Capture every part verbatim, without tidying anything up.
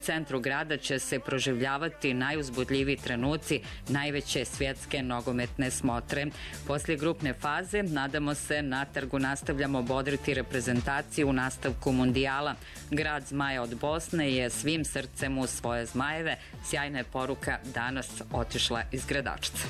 centru grada će se proživljavati najuzbudljiviji trenuci najveće svjetske nogometne smotre. Poslije grupne faze, nadamo se, na trgu nastavljamo bodriti reprezentaciju u nastavku mundijala. Grad Zmaja od Bosne je svim srcem u svoje zmajeve. Sjajna je poruka danas otišla iz Gradačca.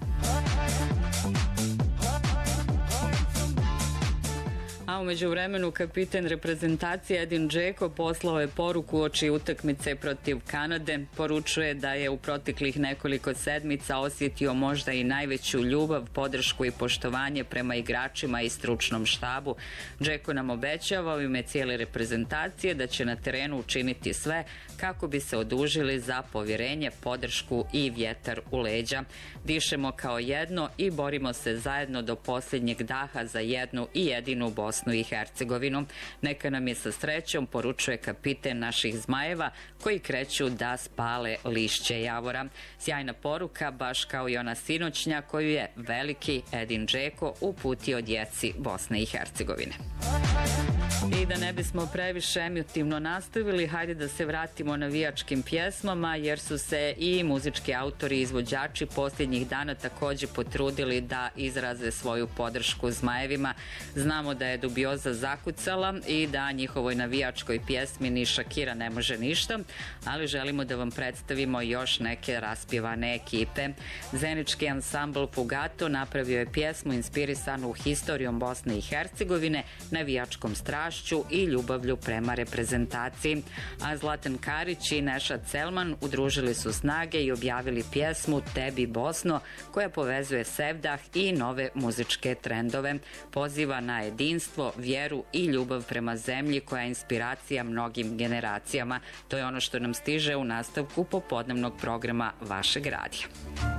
A u međuvremenu kapiten reprezentacije Edin Džeko poslao je poruku uoči utakmice protiv Kanade. Poručuje da je u proteklih nekoliko sedmica osjetio možda i najveću ljubav, podršku i poštovanje prema igračima i stručnom štabu. Džeko nam obećava u ime cijele reprezentacije da će na terenu učiniti sve kako bi se odužili za povjerenje, podršku i vjetar u leđa. Dišemo kao jedno i borimo se zajedno do posljednjeg daha za jednu i jedinu Bosnu i Hercegovinu. Neka nam je sa srećom, poručuje kapiten naših Zmajeva koji kreću da spale lišće javora. Sjajna poruka, baš kao i ona sinoćnja koju je veliki Edin Džeko uputio djeci Bosne i Hercegovine. I da ne bismo previše emotivno nastavili, hajde da se vratimo navijačkim pjesmama, jer su se i muzički autori i izvođači posljednjih dana također potrudili da izraze svoju podršku Zmajevima. Znamo da je dubioza zakucala i da njihovoj navijačkoj pjesmi ni Shakira ne može ništa, ali želimo da vam predstavimo još neke raspjevane ekipe. Zenički ansambl Fugato napravio je pjesmu inspirisanu historijom Bosne i Hercegovine, navijačkom strašću i ljubavlju prema reprezentaciji. A Zlatan Karić i Neša Celman udružili su snage i objavili pjesmu Tebi Bosno, koja povezuje sevdah i nove muzičke trendove. Poziva na jedinstvo, vjeru i ljubav prema zemlji koja je inspiracija mnogim generacijama. To je ono što nam stiže u nastavku popodnevnog programa vašeg radija.